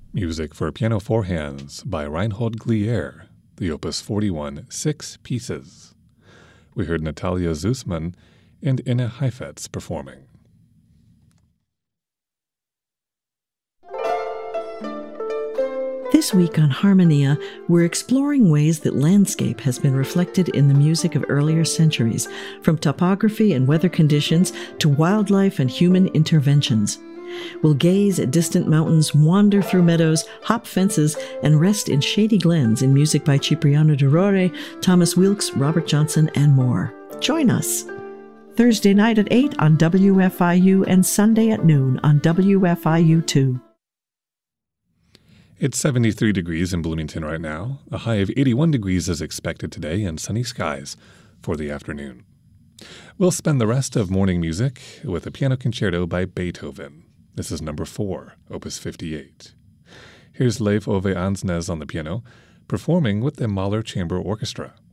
Music for piano four hands by Reinhold Glier, the Opus 41 6 pieces. We heard Natalia Zussman and Inna Heifetz performing. This week on Harmonia, we're exploring ways that landscape has been reflected in the music of earlier centuries, from topography and weather conditions to wildlife and human interventions. We'll gaze at distant mountains, wander through meadows, hop fences, and rest in shady glens in music by Cipriano de Rore, Thomas Wilkes, Robert Johnson, and more. Join us Thursday night at 8 on WFIU and Sunday at noon on WFIU2. It's 73 degrees in Bloomington right now. A high of 81 degrees is expected today and sunny skies for the afternoon. We'll spend the rest of morning music with a piano concerto by Beethoven. This is number 4, Opus 58. Here's Leif Ove Ansnes on the piano, performing with the Mahler Chamber Orchestra.